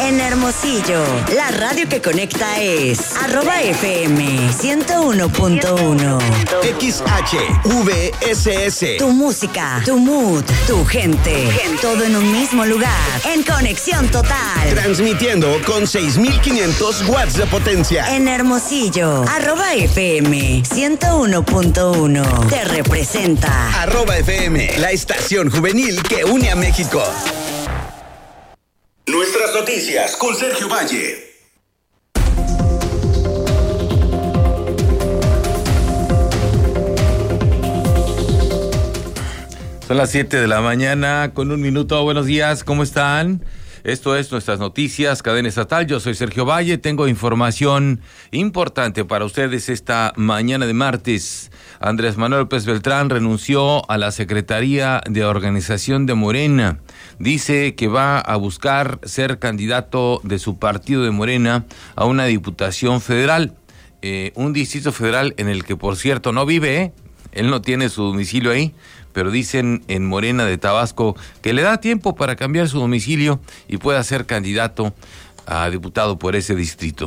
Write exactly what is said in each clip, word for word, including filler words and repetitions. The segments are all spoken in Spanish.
En Hermosillo, la radio que conecta es arroba F M ciento uno punto uno. X H V S S. Tu música, tu mood, tu gente, todo en un mismo lugar. En conexión total. Transmitiendo con seis mil quinientos watts de potencia. En Hermosillo, arroba F M ciento uno punto uno. Te representa. Arroba F M, la estación juvenil que une a México. Nuestras noticias con Sergio Valle. Son las siete de la mañana con un minuto. Buenos días, ¿cómo están? Esto es Nuestras Noticias, cadena estatal. Yo soy Sergio Valle. Tengo información importante para ustedes esta mañana de martes. Andrés Manuel López Beltrán renunció a la Secretaría de Organización de Morena. Dice que va a buscar ser candidato de su partido de Morena a una diputación federal. Eh, un distrito federal en el que, por cierto, no vive, ¿eh? Él no tiene su domicilio ahí, pero dicen en Morena de Tabasco que le da tiempo para cambiar su domicilio y pueda ser candidato a diputado por ese distrito.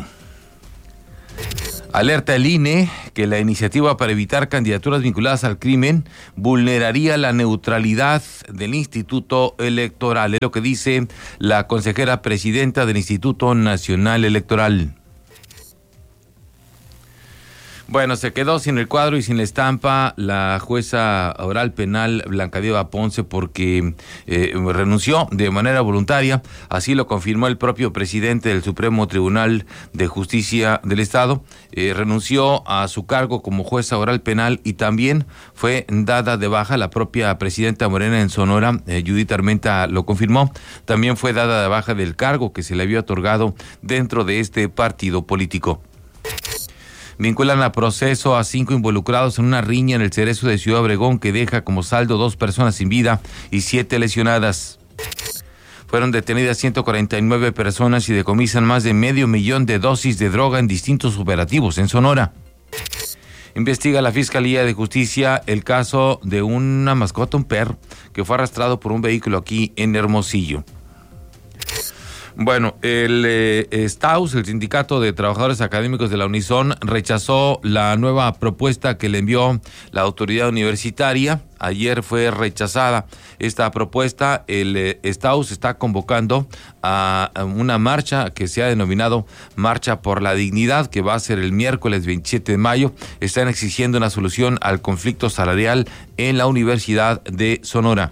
Alerta el I N E que la iniciativa para evitar candidaturas vinculadas al crimen vulneraría la neutralidad del Instituto Electoral. Es lo que dice la consejera presidenta del Instituto Nacional Electoral. Bueno, se quedó sin el cuadro y sin la estampa la jueza oral penal Blancadieva Ponce porque eh, renunció de manera voluntaria. Así lo confirmó el propio presidente del Supremo Tribunal de Justicia del Estado. Eh, renunció a su cargo como jueza oral penal y también fue dada de baja la propia presidenta Morena en Sonora, eh, Judith Armenta lo confirmó. También fue dada de baja del cargo que se le había otorgado dentro de este partido político. Vinculan a proceso a cinco involucrados en una riña en el Cerezo de Ciudad Obregón que deja como saldo dos personas sin vida y siete lesionadas. Fueron detenidas ciento cuarenta y nueve personas y decomisan más de medio millón de dosis de droga en distintos operativos en Sonora. Investiga la Fiscalía de Justicia el caso de una mascota, un perro, que fue arrastrado por un vehículo aquí en Hermosillo. Bueno, el eh, STAUS, el Sindicato de Trabajadores Académicos de la Unison, rechazó la nueva propuesta que le envió la autoridad universitaria. Ayer fue rechazada esta propuesta. El eh, STAUS está convocando a, a una marcha que se ha denominado Marcha por la Dignidad, que va a ser el miércoles veintisiete de mayo. Están exigiendo una solución al conflicto salarial en la Universidad de Sonora.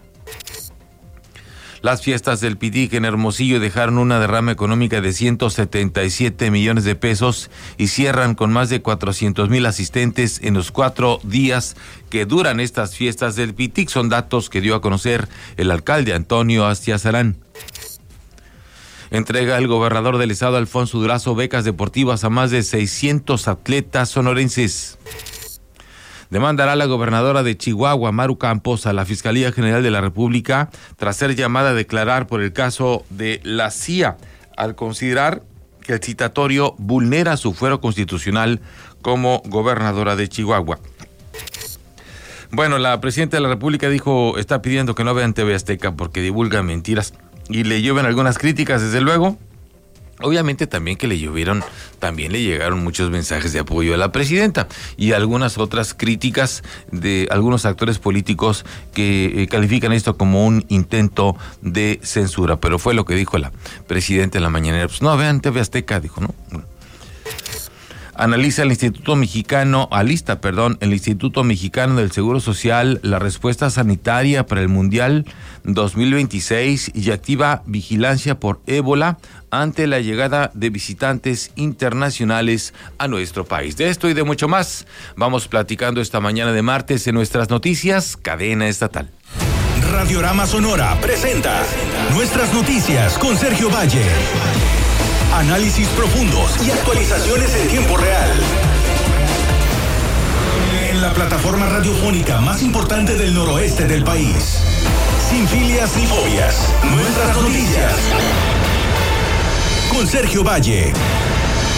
Las fiestas del Pitic en Hermosillo dejaron una derrama económica de ciento setenta y siete millones de pesos y cierran con más de cuatrocientos mil asistentes en los cuatro días que duran estas fiestas del Pitic. Son datos que dio a conocer el alcalde Antonio Astiazarán. Entrega el gobernador del estado, Alfonso Durazo, becas deportivas a más de seiscientos atletas sonorenses. Demandará a la gobernadora de Chihuahua, Maru Campos, a la Fiscalía General de la República tras ser llamada a declarar por el caso de la C I A, al considerar que el citatorio vulnera su fuero constitucional como gobernadora de Chihuahua. Bueno, la presidenta de la República dijo, está pidiendo que no vean T V Azteca porque divulga mentiras y le llueven algunas críticas, desde luego. Obviamente también que le llovieron, también le llegaron muchos mensajes de apoyo a la presidenta y algunas otras críticas de algunos actores políticos que eh, califican esto como un intento de censura, pero fue lo que dijo la presidenta en la mañanera. Pues no, vean T V Azteca, dijo, ¿no? Analiza el Instituto Mexicano, alista, perdón, el Instituto Mexicano del Seguro Social la respuesta sanitaria para el Mundial dos mil veintiséis y activa vigilancia por ébola ante la llegada de visitantes internacionales a nuestro país. De esto y de mucho más vamos platicando esta mañana de martes en Nuestras Noticias, cadena estatal. Radiorama Sonora presenta Nuestras Noticias con Sergio Valle. Análisis profundos y actualizaciones en tiempo real. En la plataforma radiofónica más importante del noroeste del país. Sin filias ni fobias. Nuestras Noticias. Con Sergio Valle.